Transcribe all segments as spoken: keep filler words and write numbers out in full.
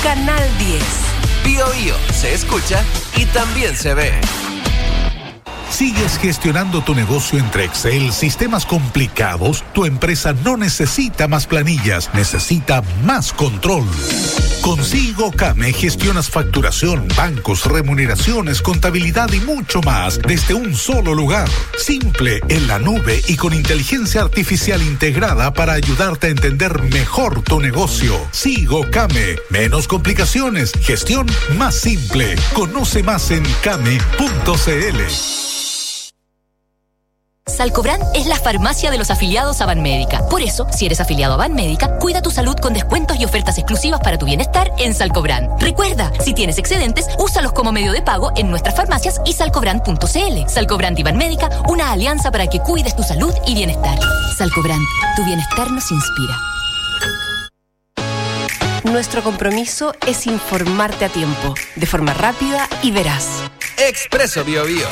Canal diez. Bio Bio se escucha y también se ve. ¿Sigues gestionando tu negocio entre Excel, sistemas complicados? Tu empresa no necesita más planillas, necesita más control. Con SigoCame gestionas facturación, bancos, remuneraciones, contabilidad y mucho más desde un solo lugar. Simple, en la nube y con inteligencia artificial integrada para ayudarte a entender mejor tu negocio. SigoCame, menos complicaciones, gestión más simple. Conoce más en came punto cl. Salcobran es la farmacia de los afiliados a Banmédica. Por eso, si eres afiliado a Banmédica, cuida tu salud con descuentos y ofertas exclusivas para tu bienestar en Salcobran. Recuerda, si tienes excedentes, úsalos como medio de pago en nuestras farmacias y salcobran punto cl. Salcobran y Banmédica, una alianza para que cuides tu salud y bienestar. Salcobran, tu bienestar nos inspira. Nuestro compromiso es informarte a tiempo, de forma rápida y veraz. Expreso Bio Bio.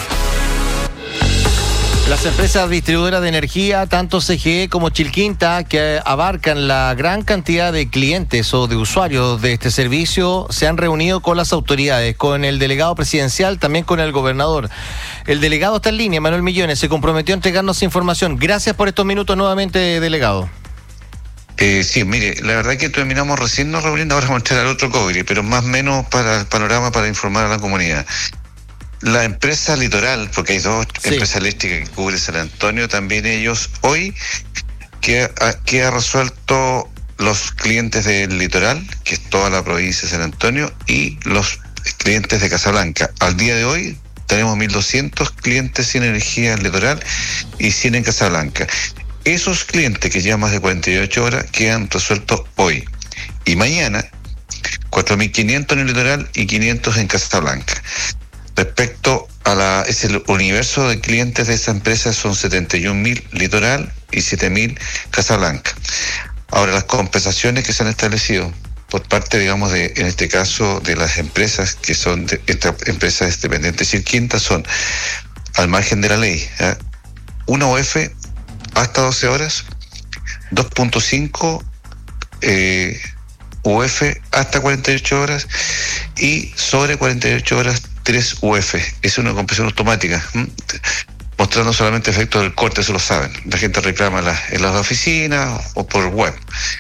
Las empresas distribuidoras de energía, tanto C G E como Chilquinta, que abarcan la gran cantidad de clientes o de usuarios de este servicio, se han reunido con las autoridades, con el delegado presidencial, también con el gobernador. El delegado está en línea, Manuel Millones, se comprometió a entregarnos información. Gracias por estos minutos nuevamente, delegado. Eh, sí, mire, la verdad que terminamos recién nos reuniendo, ahora vamos a entrar al otro cobre, pero más o menos para el panorama, para informar a la comunidad. La empresa Litoral, porque hay dos sí. empresas eléctricas que cubren San Antonio, también ellos hoy que ha, que ha resuelto los clientes del Litoral, que es toda la provincia de San Antonio, y los clientes de Casablanca. Al día de hoy tenemos mil doscientos clientes sin energía en Litoral y cien en Casablanca. Esos clientes que llevan más de cuarenta y ocho horas quedan resueltos hoy. Y mañana, cuatro mil quinientos en el Litoral y quinientos en Casablanca. Respecto a la, es el universo de clientes de esa empresa son setenta y un mil Litoral y siete mil Casablanca. Ahora, las compensaciones que se han establecido por parte, digamos, de, en este caso, de las empresas que son de estas empresas dependientes Chilquinta son al margen de la ley, ¿eh? una U F hasta doce horas, dos punto cinco eh, U F hasta cuarenta y ocho horas y sobre cuarenta y ocho horas tres U F. Es una compensación automática, ¿m? mostrando solamente efectos del corte, eso lo saben. La gente reclama la, en las oficinas o por web.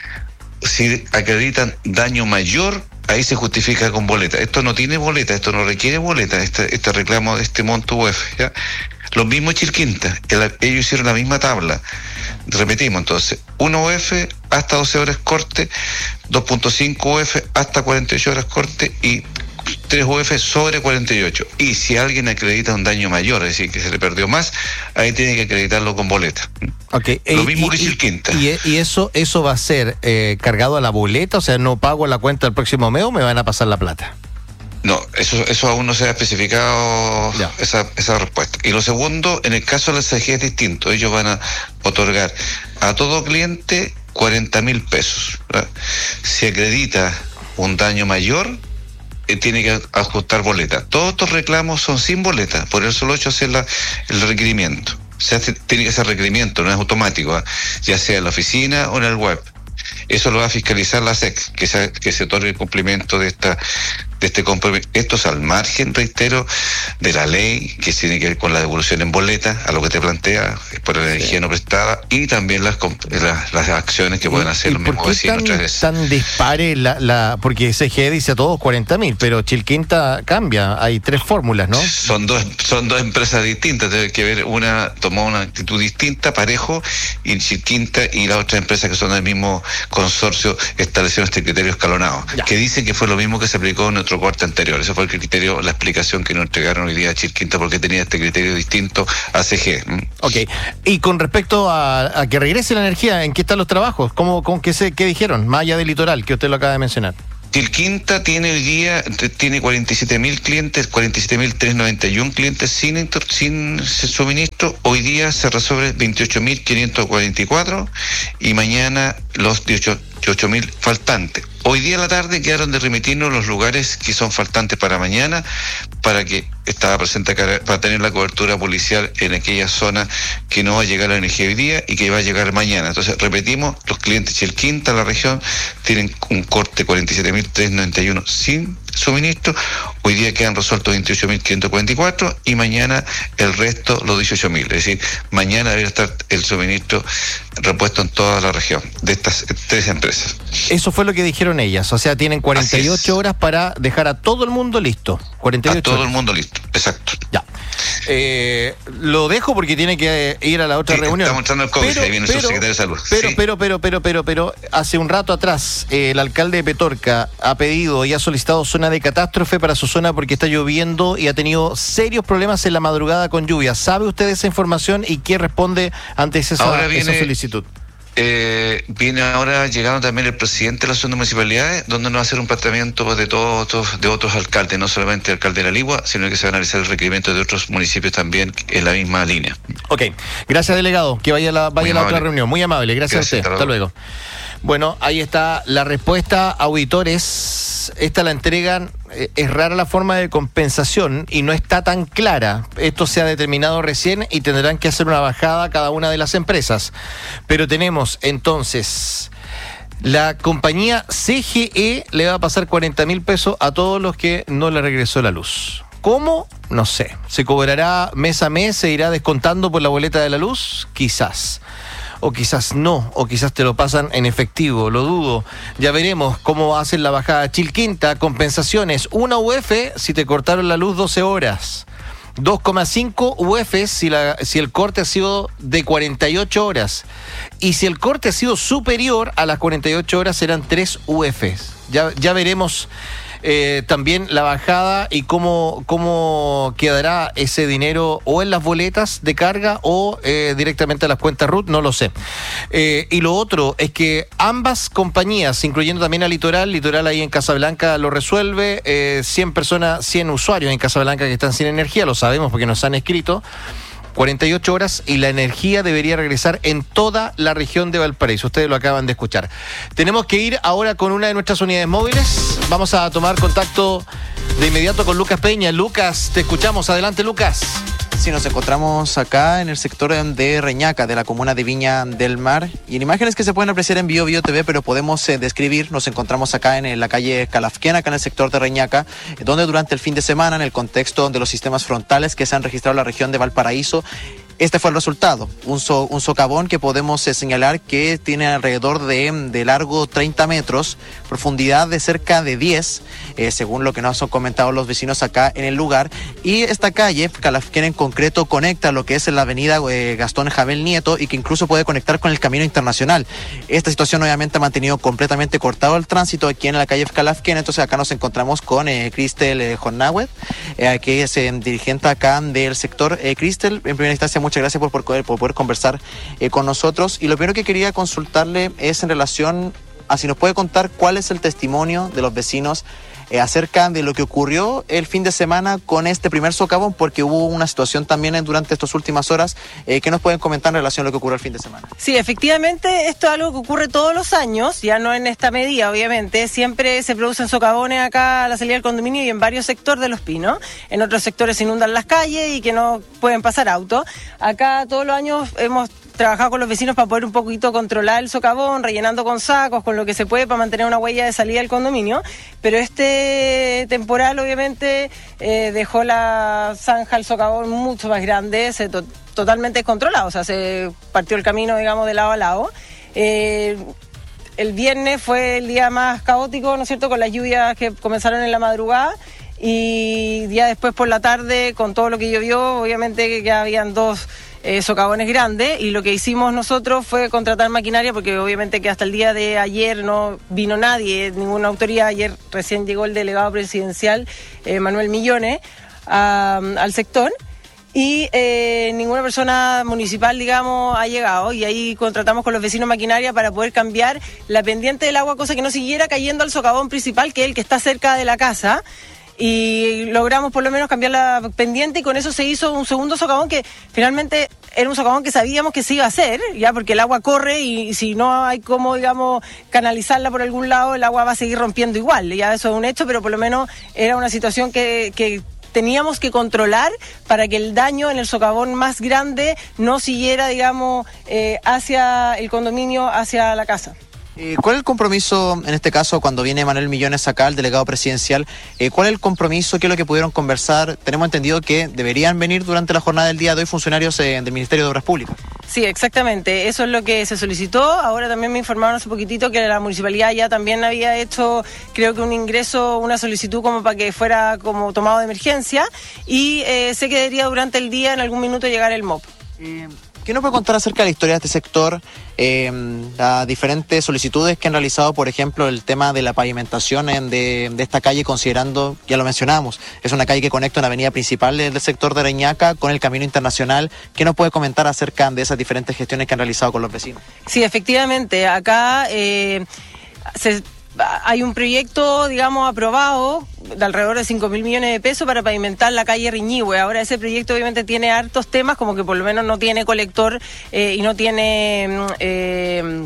Si acreditan daño mayor, ahí se justifica con boleta. Esto no tiene boleta, esto no requiere boleta, este, este reclamo de este monto U F, ¿ya? Lo mismo Chilquinta, el, ellos hicieron la misma tabla. Repetimos entonces, uno U F hasta doce horas corte, dos punto cinco U F hasta cuarenta y ocho horas corte y tres U F sobre cuarenta y ocho. Y si alguien acredita un daño mayor, es decir, que se le perdió más, ahí tiene que acreditarlo con boleta. Okay. Lo y, mismo y, que Chilquinta. Y, y eso eso va a ser eh, cargado a la boleta, o sea, no pago la cuenta el próximo mes o me van a pasar la plata. No, eso eso aún no se ha especificado esa, esa respuesta. Y lo segundo, en el caso de la C G es distinto. Ellos van a otorgar a todo cliente cuarenta mil pesos, ¿verdad? Si acredita un daño mayor, eh, tiene que ajustar boleta. Todos estos reclamos son sin boleta, por eso lo hecho hacer la, el requerimiento. Se hace, tiene que ser requerimiento, no es automático, ¿eh? Ya sea en la oficina o en el web. Eso lo va a fiscalizar la S E C, que se, que se otorgue el cumplimiento de esta de este compromiso. Esto es al margen, reitero, de la ley que tiene que ver con la devolución en boleta, a lo que te plantea, por la energía sí. no prestada, y también las las, las acciones que pueden hacer los mismos vecinos. ¿Por qué tan, tan dispare la, la, porque C G E dice a todos cuarenta mil, pero Chilquinta cambia, hay tres fórmulas, ¿no? Son dos son dos empresas distintas, debe que ver, una tomó una actitud distinta, parejo, y Chilquinta y la otra empresa que son del mismo consorcio establecieron este criterio escalonado, ya. que dicen que fue lo mismo que se aplicó en otro corte anterior. Ese fue el criterio, la explicación que nos entregaron hoy día a Chilquinta, porque tenía este criterio distinto a C G. ¿Mm? Ok, y con respecto a, a que regrese la energía, ¿en qué están los trabajos? ¿Cómo, cómo qué, se, qué dijeron? Más allá del Litoral, que usted lo acaba de mencionar. Chilquinta tiene hoy día tiene cuarenta y siete mil clientes, cuarenta y siete mil trescientos noventa y uno clientes sin inter, sin suministro. Hoy día se resuelve veintiocho mil quinientos cuarenta y cuatro y mañana los dieciocho mil faltantes. Hoy día a la tarde quedaron de remitirnos los lugares que son faltantes para mañana, para que estaba presente acá para tener la cobertura policial en aquella zona que no va a llegar la energía hoy día y que va a llegar mañana. Entonces, repetimos, los clientes Chilquinta, la región, tienen un corte cuarenta y siete mil trescientos noventa y uno sin suministro. Hoy día quedan resueltos veintiocho mil quinientos cuarenta y cuatro y mañana el resto, los dieciocho mil. Es decir, mañana debería estar el suministro repuesto en toda la región de estas tres empresas. Eso fue lo que dijeron ellas, o sea, tienen cuarenta y ocho horas para dejar a todo el mundo listo. cuarenta y ocho a todo horas. El mundo listo, exacto. Ya. Eh, lo dejo porque tiene que ir a la otra sí, reunión. Está mostrando el COVID, ahí viene su secretario de salud. Pero, sí. pero, pero, pero, pero, pero, hace un rato atrás, eh, el alcalde de Petorca ha pedido y ha solicitado zona de catástrofe para su zona porque está lloviendo y ha tenido serios problemas en la madrugada con lluvia. ¿Sabe usted esa información y qué responde ante esa, Ahora viene, esa solicitud? Eh, viene ahora llegando también el presidente de la Asociación de Municipalidades, donde nos va a hacer un planteamiento de todos otros, de otros alcaldes, no solamente el alcalde de La Ligua, sino que se va a analizar el requerimiento de otros municipios también en la misma línea. Ok, gracias delegado, que vaya a la, vaya a la otra reunión, muy amable, gracias, gracias a usted, hasta luego. Hasta luego. Bueno, ahí está la respuesta, auditores. Esta la entregan, eh, es rara la forma de compensación y no está tan clara. Esto se ha determinado recién y tendrán que hacer una bajada cada una de las empresas. Pero tenemos entonces, la compañía C G E le va a pasar cuarenta mil pesos a todos los que no le regresó la luz. ¿Cómo? No sé. ¿Se cobrará mes a mes? ¿Se irá descontando por la boleta de la luz? Quizás. O quizás no, o quizás te lo pasan en efectivo, lo dudo. Ya veremos cómo hacen la bajada. Chilquinta, compensaciones, una U F si te cortaron la luz doce horas. dos coma cinco U F si, la, si el corte ha sido de cuarenta y ocho horas. Y si el corte ha sido superior a las cuarenta y ocho horas serán tres U Fs. Ya, ya veremos eh, también la bajada y cómo, cómo quedará ese dinero o en las boletas de carga o eh, directamente a las cuentas R U T, no lo sé. Eh, y lo otro es que ambas compañías, incluyendo también a Litoral, Litoral ahí en Casablanca lo resuelve, eh, cien personas, cien usuarios en Casablanca que están sin energía, lo sabemos porque nos han escrito, cuarenta y ocho horas y la energía debería regresar en toda la región de Valparaíso. Ustedes lo acaban de escuchar. Tenemos que ir ahora con una de nuestras unidades móviles. Vamos a tomar contacto de inmediato con Lucas Peña. Lucas, te escuchamos. Adelante, Lucas. Sí, nos encontramos acá en el sector de Reñaca, de la comuna de Viña del Mar. Y en imágenes que se pueden apreciar en Bio Bio T V, pero podemos eh, describir, nos encontramos acá en la calle Calafquén, acá en el sector de Reñaca, donde durante el fin de semana, en el contexto de los sistemas frontales que se han registrado en la región de Valparaíso, este fue el resultado, un, so, un socavón que podemos eh, señalar que tiene alrededor de, de largo treinta metros, profundidad de cerca de diez, eh, según lo que nos han comentado los vecinos acá en el lugar. Y esta calle, Calafquén en concreto, conecta lo que es la avenida eh, Gastón Jabel Nieto y que incluso puede conectar con el camino internacional. Esta situación obviamente ha mantenido completamente cortado el tránsito aquí en la calle Calafquén, entonces acá nos encontramos con eh, Cristel eh, Jornáhuez, eh, que es eh, dirigente acá del sector. Eh, Cristel, en primera instancia, muchas gracias por, por, poder, por poder conversar eh, con nosotros. Y lo primero que quería consultarle es en relación a si nos puede contar cuál es el testimonio de los vecinos eh, acerca de lo que ocurrió el fin de semana con este primer socavón, porque hubo una situación también en, durante estas últimas horas. Eh, ¿Qué nos pueden comentar en relación a lo que ocurrió el fin de semana? Sí, efectivamente, esto es algo que ocurre todos los años, ya no en esta medida, obviamente. Siempre se producen socavones acá a la salida del condominio y en varios sectores de Los Pinos. En otros sectores se inundan las calles y que no pueden pasar autos. Acá todos los años hemos trabajado con los vecinos para poder un poquito controlar el socavón, rellenando con sacos, con lo que se puede para mantener una huella de salida del condominio, pero este temporal obviamente eh, dejó la zanja, el socavón mucho más grande, se to- totalmente descontrolado, o sea, se partió el camino, digamos, de lado a lado. Eh, el viernes fue el día más caótico, ¿no es cierto?, con las lluvias que comenzaron en la madrugada, y día después por la tarde, con todo lo que llovió, obviamente que ya habían dos Eh, socavones grandes, y lo que hicimos nosotros fue contratar maquinaria, porque obviamente que hasta el día de ayer no vino nadie, ninguna autoridad. Ayer recién llegó el delegado presidencial eh, Manuel Millones a, al sector, y eh, ninguna persona municipal, digamos, ha llegado, y ahí contratamos con los vecinos maquinaria para poder cambiar la pendiente del agua, cosa que no siguiera cayendo al socavón principal, que es el que está cerca de la casa. Y logramos por lo menos cambiar la pendiente, y con eso se hizo un segundo socavón que finalmente era un socavón que sabíamos que se iba a hacer, ya, porque el agua corre y si no hay cómo, digamos, canalizarla por algún lado, el agua va a seguir rompiendo igual, ya eso es un hecho, pero por lo menos era una situación que, que teníamos que controlar para que el daño en el socavón más grande no siguiera, digamos, eh, hacia el condominio, hacia la casa. Eh, ¿Cuál es el compromiso, en este caso, cuando viene Manuel Millones acá, el delegado presidencial? Eh, ¿Cuál es el compromiso? ¿Qué es lo que pudieron conversar? Tenemos entendido que deberían venir durante la jornada del día de hoy funcionarios eh, del Ministerio de Obras Públicas. Sí, exactamente. Eso es lo que se solicitó. Ahora también me informaron hace poquitito que la municipalidad ya también había hecho, creo que un ingreso, una solicitud como para que fuera como tomado de emergencia y eh, sé que debería durante el día en algún minuto llegar el M O P. Eh, ¿Qué nos puede contar acerca de la historia de este sector? Eh, las diferentes solicitudes que han realizado, por ejemplo, el tema de la pavimentación en de, de esta calle, considerando, ya lo mencionamos, es una calle que conecta una avenida principal del sector de Reñaca con el Camino Internacional. ¿Qué nos puede comentar acerca de esas diferentes gestiones que han realizado con los vecinos? Sí, efectivamente, acá eh, se... hay un proyecto, digamos, aprobado de alrededor de cinco mil millones de pesos para pavimentar la calle Riñihue. Ahora ese proyecto obviamente tiene hartos temas, como que por lo menos no tiene colector eh, y no tiene eh,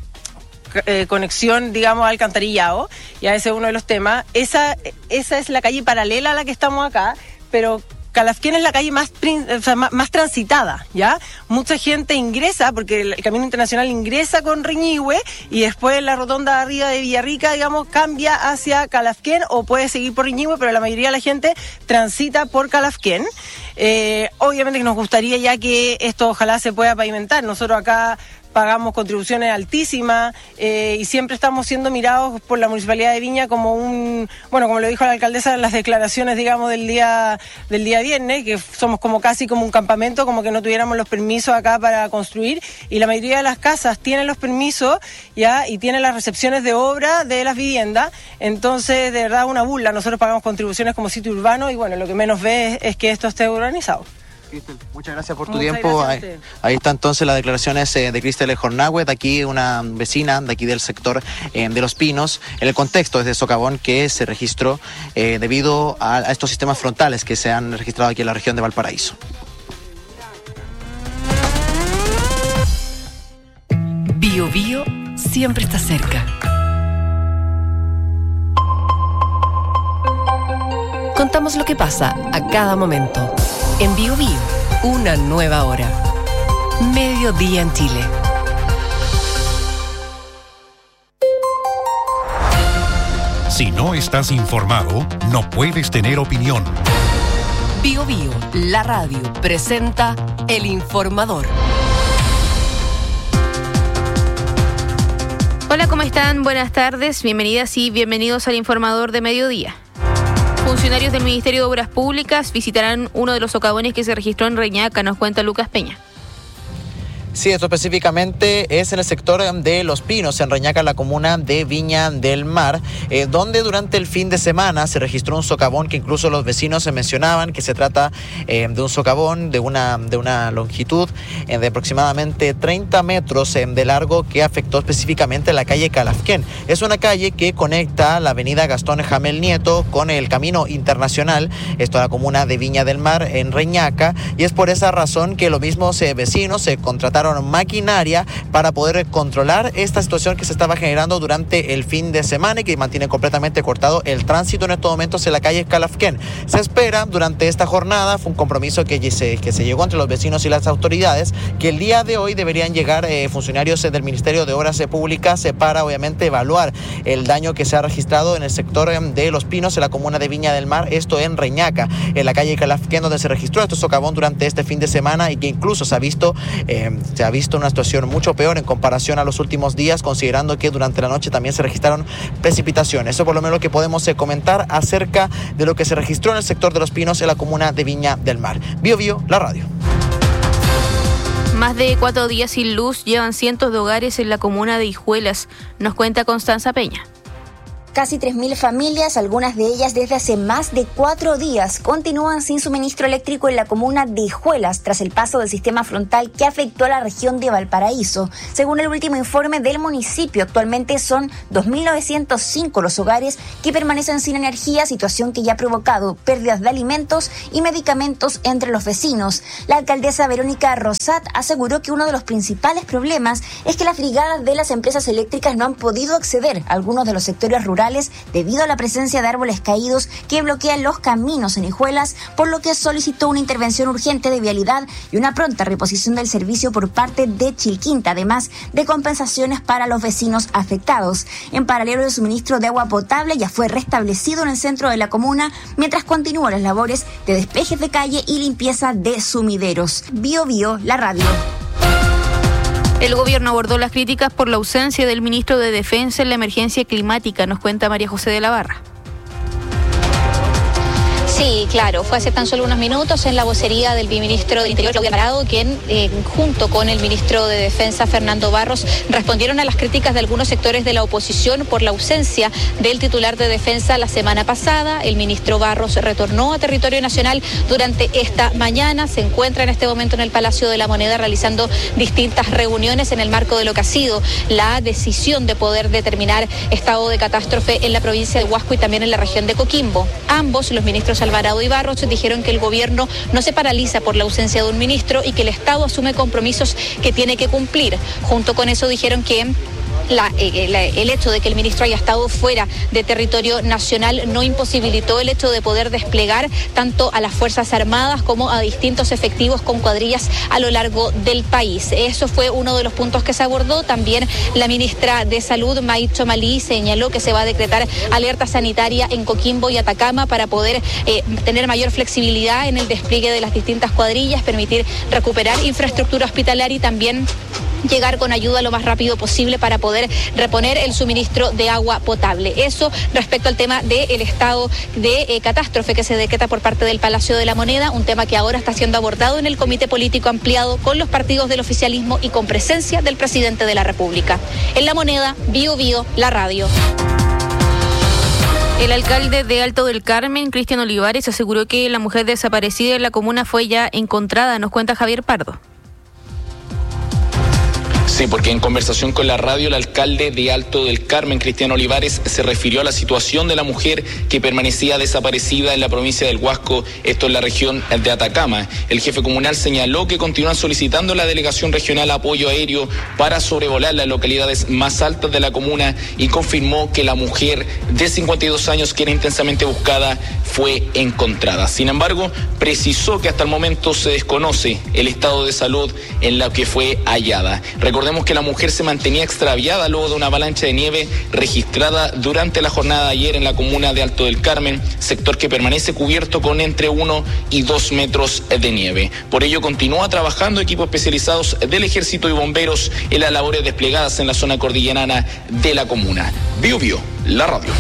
eh, conexión, digamos, al alcantarillado. Ya ese es uno de los temas. Esa, esa es la calle paralela a la que estamos acá, pero Calafquén es la calle más, o sea, más, más transitada, ¿ya? Mucha gente ingresa, porque el, el Camino Internacional ingresa con Riñihue y después la rotonda de arriba de Villarrica, digamos, cambia hacia Calafquén o puede seguir por Riñihue, pero la mayoría de la gente transita por Calafquén. Eh, obviamente que nos gustaría ya que esto ojalá se pueda pavimentar. Nosotros acá pagamos contribuciones altísimas eh, y siempre estamos siendo mirados por la Municipalidad de Viña como un, bueno, como lo dijo la alcaldesa en las declaraciones, digamos, del día del día viernes, que somos como casi como un campamento, como que no tuviéramos los permisos acá para construir, y la mayoría de las casas tienen los permisos ya y tienen las recepciones de obra de las viviendas. Entonces, de verdad, una burla. Nosotros pagamos contribuciones como sitio urbano y bueno, lo que menos ve es, es que esto esté urbanizado. Cristel, muchas gracias por tu Muchas tiempo. Ahí, gracias ahí está entonces las declaraciones eh, de Cristel Jornahue, de aquí una vecina de aquí del sector eh, de Los Pinos, en el contexto de socavón que se registró eh, debido a, a estos sistemas frontales que se han registrado aquí en la región de Valparaíso. Bio Bio siempre está cerca. Contamos lo que pasa a cada momento. En Bio Bio, una nueva hora. Mediodía en Chile. Si no estás informado, no puedes tener opinión. Bio Bio, la radio, presenta El Informador. Hola, ¿cómo están? Buenas tardes, bienvenidas y bienvenidos al Informador de Mediodía. Funcionarios del Ministerio de Obras Públicas visitarán uno de los socavones que se registró en Reñaca, nos cuenta Lucas Peña. Sí, esto específicamente es en el sector de Los Pinos, en Reñaca, la comuna de Viña del Mar, eh, donde durante el fin de semana se registró un socavón que incluso los vecinos se mencionaban que se trata eh, de un socavón de una, de una longitud eh, de aproximadamente treinta metros eh, de largo que afectó específicamente la calle Calafquén. Es una calle que conecta la avenida Gastón Jamel Nieto con el Camino Internacional, esto es la comuna de Viña del Mar, en Reñaca, y es por esa razón que los mismos eh, vecinos se contrataron maquinaria para poder controlar esta situación que se estaba generando durante el fin de semana y que mantiene completamente cortado el tránsito en estos momentos en la calle Calafquén. Se espera durante esta jornada, fue un compromiso que se, que se llegó entre los vecinos y las autoridades, que el día de hoy deberían llegar eh, funcionarios del Ministerio de Obras Públicas eh, para obviamente evaluar el daño que se ha registrado en el sector eh, de Los Pinos, en la comuna de Viña del Mar, esto en Reñaca, en la calle Calafquén, donde se registró este socavón durante este fin de semana y que incluso se ha visto eh, se ha visto una situación mucho peor en comparación a los últimos días, considerando que durante la noche también se registraron precipitaciones. Eso por lo menos lo que podemos eh, comentar acerca de lo que se registró en el sector de Los Pinos, en la comuna de Viña del Mar. Bio Bio, la radio. Más de cuatro días sin luz llevan cientos de hogares en la comuna de Hijuelas, nos cuenta Constanza Peña. Casi tres mil familias, algunas de ellas desde hace más de cuatro días, continúan sin suministro eléctrico en la comuna de Hijuelas tras el paso del sistema frontal que afectó a la región de Valparaíso. Según el último informe del municipio, actualmente son dos mil novecientos cinco los hogares que permanecen sin energía, situación que ya ha provocado pérdidas de alimentos y medicamentos entre los vecinos. La alcaldesa Verónica Rosat aseguró que uno de los principales problemas es que las brigadas de las empresas eléctricas no han podido acceder a algunos de los sectores rurales rurales debido a la presencia de árboles caídos que bloquean los caminos en Hijuelas, por lo que solicitó una intervención urgente de vialidad y una pronta reposición del servicio por parte de Chilquinta, además de compensaciones para los vecinos afectados. En paralelo, el suministro de agua potable ya fue restablecido en el centro de la comuna, mientras continúan las labores de despejes de calle y limpieza de sumideros. Bio Bio, la radio. El gobierno abordó las críticas por la ausencia del ministro de Defensa en la emergencia climática, nos cuenta María José de la Barra. Sí, claro, fue hace tan solo unos minutos en la vocería del viceministro del Interior, Claudio Alvarado, quien eh, junto con el ministro de Defensa, Fernando Barros, respondieron a las críticas de algunos sectores de la oposición por la ausencia del titular de Defensa la semana pasada. El ministro Barros retornó a territorio nacional durante esta mañana, se encuentra en este momento en el Palacio de la Moneda realizando distintas reuniones en el marco de lo que ha sido la decisión de poder determinar estado de catástrofe en la provincia de Huasco y también en la región de Coquimbo. Ambos, los ministros Alvarado y Barros, dijeron que el gobierno no se paraliza por la ausencia de un ministro y que el Estado asume compromisos que tiene que cumplir. Junto con eso dijeron que La, eh, la, el hecho de que el ministro haya estado fuera de territorio nacional no imposibilitó el hecho de poder desplegar tanto a las Fuerzas Armadas como a distintos efectivos con cuadrillas a lo largo del país. Eso fue uno de los puntos que se abordó. También la ministra de Salud, May Chomalí, señaló que se va a decretar alerta sanitaria en Coquimbo y Atacama para poder eh, tener mayor flexibilidad en el despliegue de las distintas cuadrillas, permitir recuperar infraestructura hospitalaria y también llegar con ayuda lo más rápido posible para poder reponer el suministro de agua potable. Eso respecto al tema del estado de eh, catástrofe que se decreta por parte del Palacio de la Moneda, un tema que ahora está siendo abordado en el Comité Político Ampliado con los partidos del oficialismo y con presencia del presidente de la República. En La Moneda, Bio Bio, la radio. El alcalde de Alto del Carmen, Cristian Olivares, aseguró que la mujer desaparecida en la comuna fue ya encontrada, nos cuenta Javier Pardo. Sí, porque en conversación con la radio, el alcalde de Alto del Carmen, Cristian Olivares, se refirió a la situación de la mujer que permanecía desaparecida en la provincia del Huasco, esto en la región de Atacama. El jefe comunal señaló que continúan solicitando a la delegación regional apoyo aéreo para sobrevolar las localidades más altas de la comuna y confirmó que la mujer de cincuenta y dos años, que era intensamente buscada, fue encontrada. Sin embargo, precisó que hasta el momento se desconoce el estado de salud en la que fue hallada. Recordemos que la mujer se mantenía extraviada luego de una avalancha de nieve registrada durante la jornada de ayer en la comuna de Alto del Carmen, sector que permanece cubierto con entre uno y dos metros de nieve. Por ello continúa trabajando equipos especializados del Ejército y bomberos en las labores desplegadas en la zona cordillerana de la comuna. Bio Bio, la radio.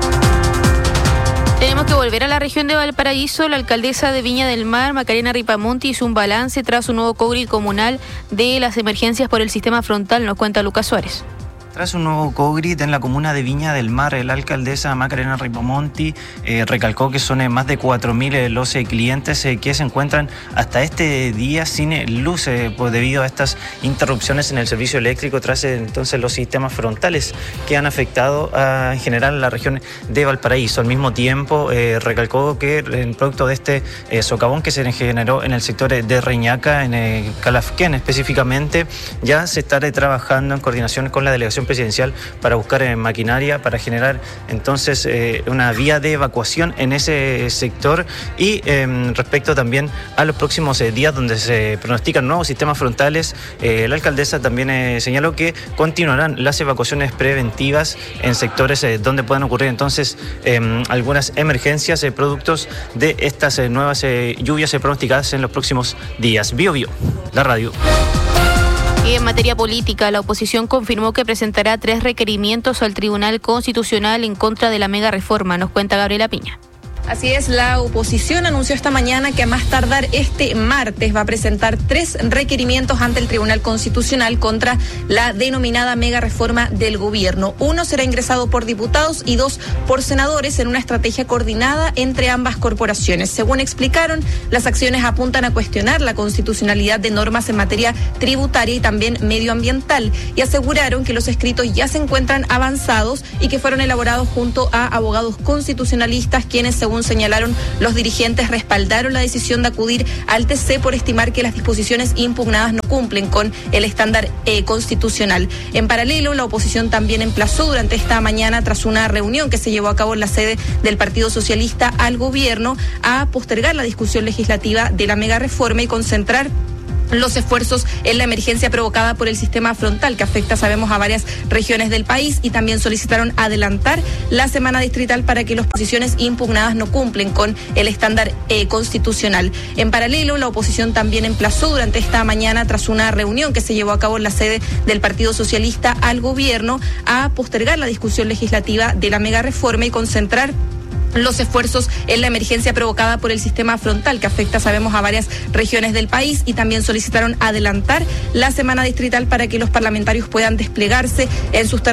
Tenemos que volver a la región de Valparaíso. La alcaldesa de Viña del Mar, Macarena Ripamonti, hizo un balance tras un nuevo cógrid comunal de las emergencias por el sistema frontal, nos cuenta Lucas Suárez. Tras un nuevo cógrid en la comuna de Viña del Mar, la alcaldesa Macarena Ripamonti eh, recalcó que son eh, más de cuatro mil eh, los eh, clientes eh, que se encuentran hasta este día sin eh, luz eh, pues debido a estas interrupciones en el servicio eléctrico tras eh, entonces los sistemas frontales que han afectado a, en general a la región de Valparaíso. Al mismo tiempo eh, recalcó que el producto de este eh, socavón que se generó en el sector eh, de Reñaca, en eh, Calafquén específicamente, ya se estará trabajando en coordinación con la delegación presidencial para buscar eh, maquinaria para generar entonces eh, una vía de evacuación en ese sector y eh, respecto también a los próximos eh, días donde se pronostican nuevos sistemas frontales, eh, la alcaldesa también eh, señaló que continuarán las evacuaciones preventivas en sectores eh, donde puedan ocurrir entonces eh, algunas emergencias eh, productos de estas eh, nuevas eh, lluvias eh, pronosticadas en los próximos días. Bio Bio, la radio. Y en materia política, la oposición confirmó que presentará tres requerimientos al Tribunal Constitucional en contra de la mega reforma, nos cuenta Gabriela Piña. Así es, la oposición anunció esta mañana que a más tardar este martes va a presentar tres requerimientos ante el Tribunal Constitucional contra la denominada mega reforma del gobierno. Uno será ingresado por diputados y dos por senadores en una estrategia coordinada entre ambas corporaciones. Según explicaron, las acciones apuntan a cuestionar la constitucionalidad de normas en materia tributaria y también medioambiental y aseguraron que los escritos ya se encuentran avanzados y que fueron elaborados junto a abogados constitucionalistas quienes, según según señalaron los dirigentes, respaldaron la decisión de acudir al T C por estimar que las disposiciones impugnadas no cumplen con el estándar eh, constitucional. En paralelo, la oposición también emplazó durante esta mañana, tras una reunión que se llevó a cabo en la sede del Partido Socialista, al gobierno a postergar la discusión legislativa de la mega reforma y concentrar los esfuerzos en la emergencia provocada por el sistema frontal que afecta, sabemos, a varias regiones del país, y también solicitaron adelantar la semana distrital para que las posiciones impugnadas no cumplen con el estándar eh, constitucional. En paralelo, la oposición también emplazó durante esta mañana, tras una reunión que se llevó a cabo en la sede del Partido Socialista, al gobierno a postergar la discusión legislativa de la mega reforma y concentrar los esfuerzos en la emergencia provocada por el sistema frontal que afecta, sabemos, a varias regiones del país, y también solicitaron adelantar la semana distrital para que los parlamentarios puedan desplegarse en sus territorios